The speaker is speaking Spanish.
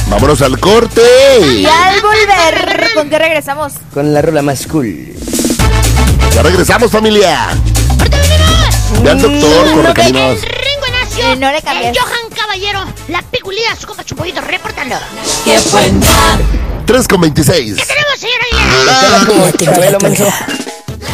Vámonos al corte. Y al volver, ¿con qué regresamos? Con la rola más cool. Ya regresamos, familia. Ya el doctor Correcaminos. No le cambies. El Johan Caballero, la piculida, su compa Chupollito, reportando. ¡Qué buena! 3:26. ¿Qué tenemos, señora? Como Chabelo, mancho.